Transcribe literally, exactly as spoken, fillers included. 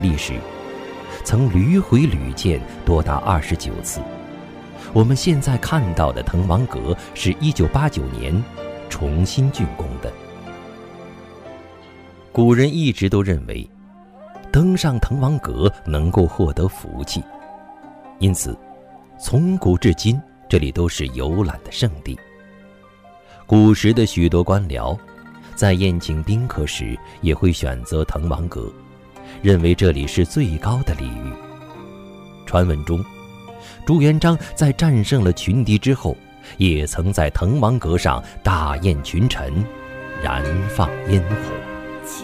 历史曾屡毁屡建多达二十九次。我们现在看到的滕王阁是一九八九年重新竣工的。古人一直都认为登上滕王阁能够获得福气，因此从古至今这里都是游览的圣地。古时的许多官僚在宴请宾客时也会选择滕王阁，认为这里是最高的礼遇。传闻中，朱元璋在战胜了群敌之后，也曾在滕王阁上大宴群臣，燃放烟火。